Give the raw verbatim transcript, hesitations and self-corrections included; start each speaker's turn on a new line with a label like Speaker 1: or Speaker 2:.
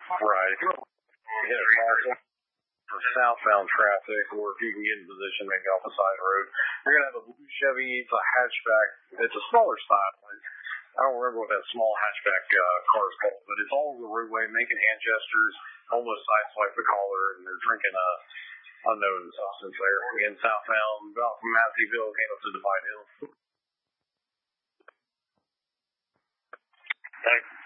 Speaker 1: Right. Hit it fast for southbound traffic, or if you can get in position, maybe off the side of the road. You're going to have a blue Chevy. It's a hatchback. It's a smaller style. I don't remember what that small hatchback uh, car is called, but it's all over the roadway making hand gestures, almost sideswipe the caller, and they're drinking a unknown substance there. Again, southbound, about from Matthewville, came up to Divide Hill.
Speaker 2: Thanks.